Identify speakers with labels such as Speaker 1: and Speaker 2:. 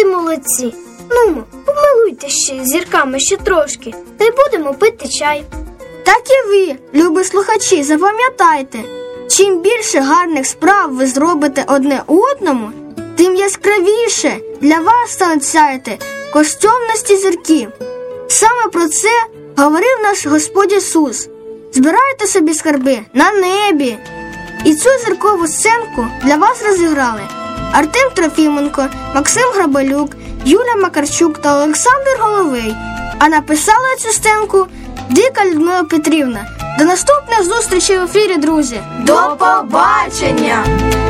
Speaker 1: ти молодці. Нумо, помилуйте ще зірками ще трошки, та й будемо пити чай.
Speaker 2: Так і ви, любі слухачі, запам'ятайте, чим більше гарних справ ви зробите одне одному, тим яскравіше для вас стануть сяяти коштовності зірки. Саме про це говорив наш Господь Ісус. Збирайте собі скарби на небі. І цю зіркову сценку для вас розіграли Артем Трофіменко, Максим Грабалюк, Юля Макарчук та Олександр Головий. А написала цю сценку Дика Людмила Петрівна. До наступних зустрічей в ефірі, друзі!
Speaker 3: До побачення!